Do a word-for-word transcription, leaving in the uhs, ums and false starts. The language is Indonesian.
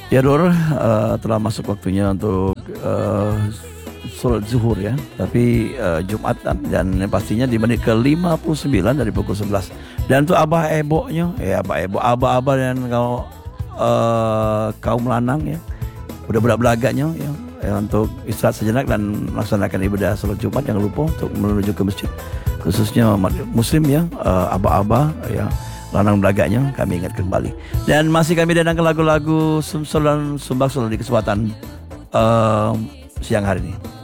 Ya Dor, eh, telah masuk waktunya untuk eh, sholat zuhur ya. Tapi eh, Jumatan dan pastinya di menit ke lima puluh sembilan dari pukul sebelas. Dan untuk abah eboknya, ya abah ebok, abah-abah dan kau eh, kaum lanang ya, budak-budak belaganya ya, ya, untuk istirahat sejenak dan melaksanakan ibadah sholat Jumat, jangan lupa untuk menuju ke masjid, khususnya umat muslim ya, eh, abah-abah ya, lanang belaganya kami ingat kembali. Dan masih kami datangkan lagu-lagu Sumsel dan Sumbaksul di kesempatan eh, siang hari ini.